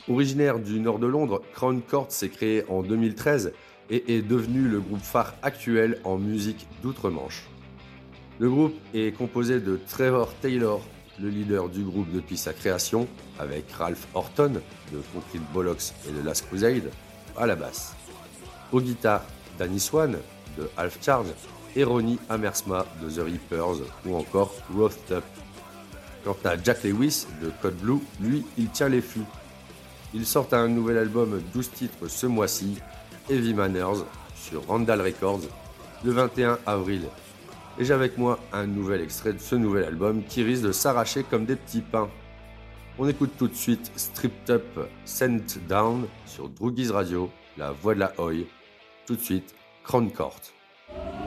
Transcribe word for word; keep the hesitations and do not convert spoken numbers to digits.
Originaire du nord de Londres, Crown Court s'est créé en deux mille treize et est devenu le groupe phare actuel en musique d'outre-Manche. Le groupe est composé de Trevor Taylor, le leader du groupe depuis sa création, avec Ralph Horton de Concrete Bollocks et de Last Crusade à la basse. Aux guitares, Danny Swan de Half Charge et Ronnie Amersma de The Reapers ou encore Wrathed Up. Quant à Jack Lewis de Code Blue, lui, il tient les fûts. Il sort un nouvel album douze titres ce mois-ci, Heavy Manners, sur Randall Records, le vingt et un avril. Et j'ai avec moi un nouvel extrait de ce nouvel album qui risque de s'arracher comme des petits pains. On écoute tout de suite Stripped Up, Sent Down sur Droogies Radio, la voix de la Oi. Tout de suite, Crown Court.